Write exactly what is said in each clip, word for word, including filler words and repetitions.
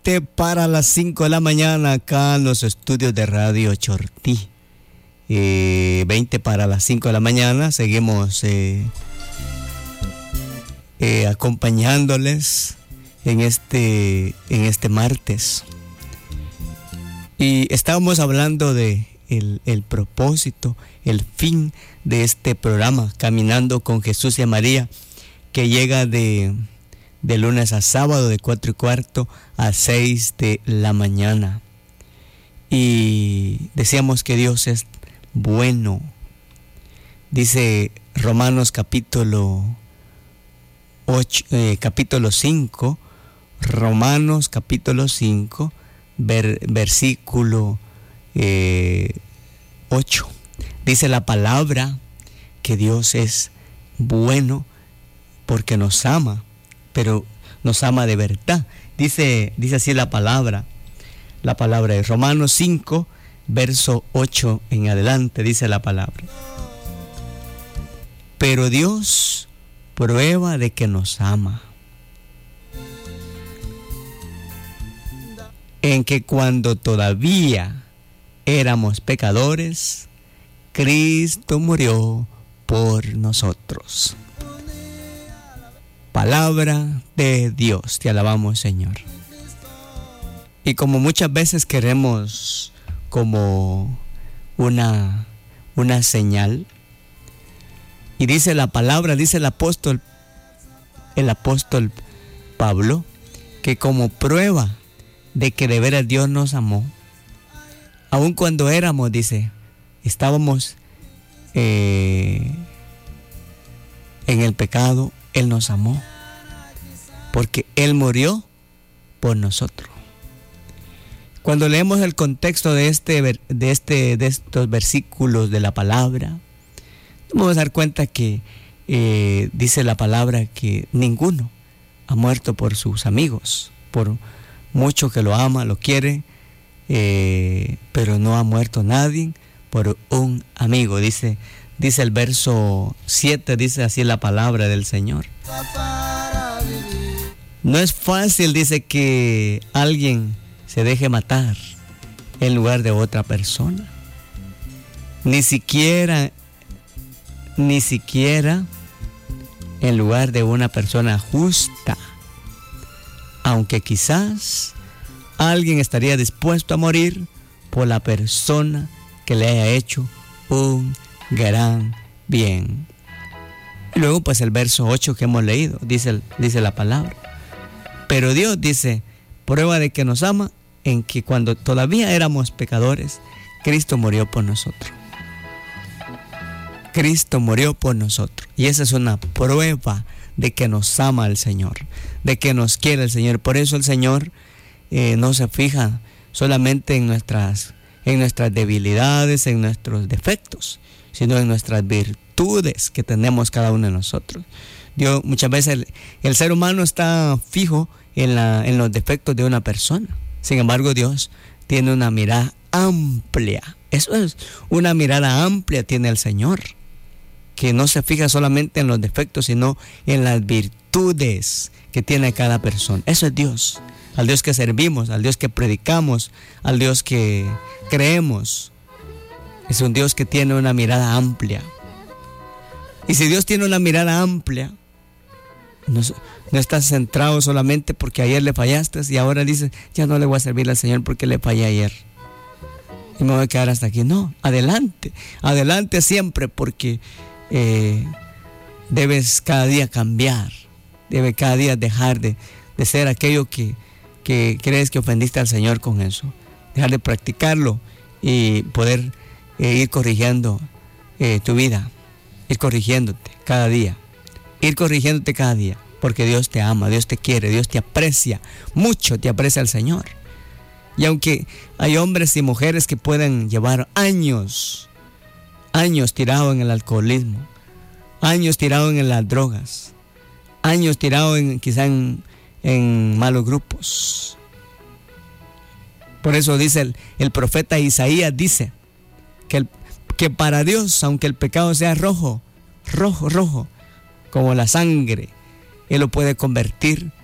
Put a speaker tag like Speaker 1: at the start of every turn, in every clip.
Speaker 1: Para las cinco de la mañana acá en los estudios de Radio Chortí. Eh, veinte para las cinco de la mañana. Seguimos eh, eh, acompañándoles en este, en este martes. Y estábamos hablando de el, el propósito, el fin de este programa, Caminando con Jesús y María, que llega de... de lunes a sábado de cuatro y cuarto a seis de la mañana. Y decíamos que Dios es bueno. Dice Romanos capítulo ocho, eh, capítulo cinco, Romanos capítulo cinco, ver, versículo eh, ocho. Dice la palabra que Dios es bueno porque nos ama, pero nos ama de verdad. Dice, dice así la palabra, la palabra de Romanos cinco, verso ocho en adelante, dice la palabra. Pero Dios prueba de que nos ama, en que cuando todavía éramos pecadores, Cristo murió por nosotros. Palabra de Dios, te alabamos, Señor. Y como muchas veces queremos como una, una señal, y dice la palabra, dice el apóstol, el apóstol Pablo, que como prueba de que de veras Dios nos amó, aun cuando éramos, dice, estábamos eh, en el pecado, Él nos amó, porque Él murió por nosotros. Cuando leemos el contexto de este, de este, de estos versículos de la palabra, vamos a dar cuenta que eh, dice la palabra que ninguno ha muerto por sus amigos, por mucho que lo ama, lo quiere, eh, pero no ha muerto nadie por un amigo. Dice Dice el verso siete, dice así la palabra del Señor. No es fácil, dice, que alguien se deje matar en lugar de otra persona. Ni siquiera, ni siquiera en lugar de una persona justa. Aunque quizás alguien estaría dispuesto a morir por la persona que le haya hecho un gran bien. Y luego pues el verso ocho que hemos leído, dice, dice la palabra. Pero Dios dice, prueba de que nos ama, en que cuando todavía éramos pecadores, Cristo murió por nosotros. Cristo murió por nosotros. Y esa es una prueba de que nos ama el Señor, de que nos quiere el Señor. Por eso el Señor eh, no se fija solamente en nuestras, en nuestras debilidades, en nuestros defectos, sino en nuestras virtudes que tenemos cada uno de nosotros. Dios, muchas veces el, el ser humano está fijo en, la, en los defectos de una persona. Sin embargo, Dios tiene una mirada amplia. Eso es, una mirada amplia tiene el Señor, que no se fija solamente en los defectos, sino en las virtudes que tiene cada persona. Eso es Dios, al Dios que servimos, al Dios que predicamos, al Dios que creemos. Es un Dios que tiene una mirada amplia. Y si Dios tiene una mirada amplia, no, no estás centrado solamente porque ayer le fallaste y ahora dices, ya no le voy a servir al Señor porque le fallé ayer y me voy a quedar hasta aquí. No, adelante, adelante siempre, porque eh, debes cada día cambiar, debes cada día dejar de, de ser aquello que, que crees que ofendiste al Señor con eso, dejar de practicarlo y poder Eh, ir corrigiendo eh, tu vida, ir corrigiéndote cada día, ir corrigiéndote cada día, porque Dios te ama, Dios te quiere, Dios te aprecia, mucho te aprecia el Señor. Y aunque hay hombres y mujeres que pueden llevar años, años tirados en el alcoholismo, años tirados en las drogas, años tirados en, quizá en, en malos grupos. Por eso dice el, el profeta Isaías, dice, Que, el, que para Dios, aunque el pecado sea rojo, rojo, rojo, como la sangre, Él lo puede convertir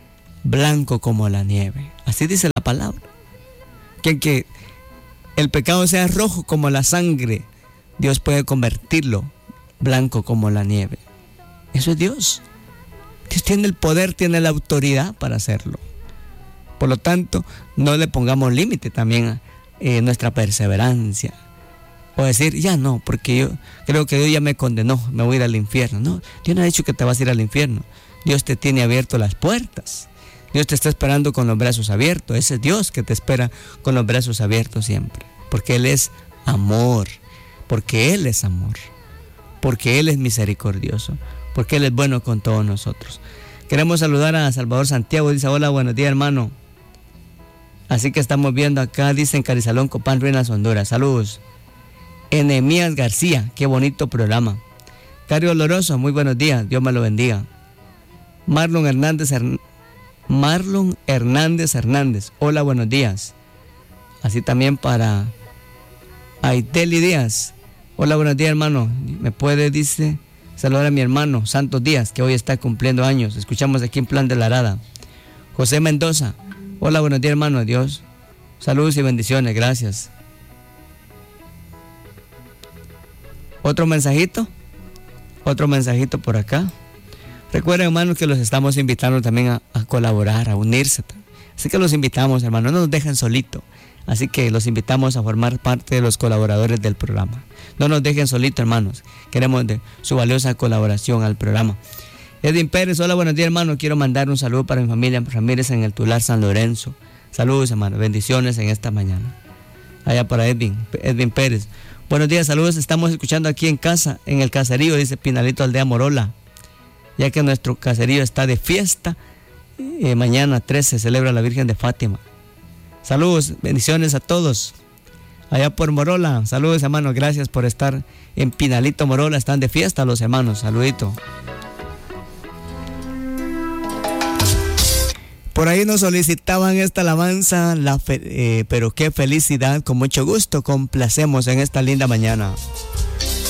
Speaker 1: blanco como la nieve. Así dice la palabra. Que, que el pecado sea rojo como la sangre, Dios puede convertirlo blanco como la nieve. Eso es Dios. Dios tiene el poder, tiene la autoridad para hacerlo. Por lo tanto, no le pongamos límite también a eh, nuestra perseverancia. O decir, ya no, porque yo creo que Dios ya me condenó, me voy a ir al infierno. No, Dios no ha dicho que te vas a ir al infierno. Dios te tiene abierto las puertas. Dios te está esperando con los brazos abiertos. Ese es Dios que te espera con los brazos abiertos siempre. Porque Él es amor. Porque Él es amor. Porque Él es misericordioso. Porque Él es bueno con todos nosotros. Queremos saludar a Salvador Santiago. Dice, hola, buenos días, hermano. Así que estamos viendo acá, dice en Carizalón, Copán, Ruinas, Honduras. Saludos. Enemías García, qué bonito programa. Cario Oloroso, muy buenos días, Dios me lo bendiga. Marlon Hernández Hern... Marlon Hernández Hernández, hola, buenos días. Así también para Aiteli Díaz, hola, buenos días, hermano. Me puede, dice, saludar a mi hermano Santos Díaz, que hoy está cumpliendo años. Escuchamos aquí en Plan de la Arada. José Mendoza, hola, buenos días, hermano. Dios, saludos y bendiciones, gracias. Otro mensajito, otro mensajito por acá. Recuerden, hermanos, que los estamos invitando también a, a colaborar, a unirse. Así que los invitamos, hermanos, no nos dejen solitos. Así que los invitamos a formar parte de los colaboradores del programa. No nos dejen solitos, hermanos. Queremos de su valiosa colaboración al programa. Edwin Pérez, hola, buenos días, hermano. Quiero mandar un saludo para mi familia Ramírez en el Tular San Lorenzo. Saludos, hermano. Bendiciones en esta mañana. Allá para Edwin, Edwin Pérez. Buenos días, saludos. Estamos escuchando aquí en casa, en el caserío, dice Pinalito Aldea Morola. Ya que nuestro caserío está de fiesta. Eh, mañana trece se celebra la Virgen de Fátima. Saludos, bendiciones a todos. Allá por Morola, saludos, hermanos. Gracias por estar en Pinalito Morola. Están de fiesta los hermanos. Saludito. Por ahí nos solicitaban esta alabanza, la fe, eh, pero qué felicidad, con mucho gusto complacemos en esta linda mañana.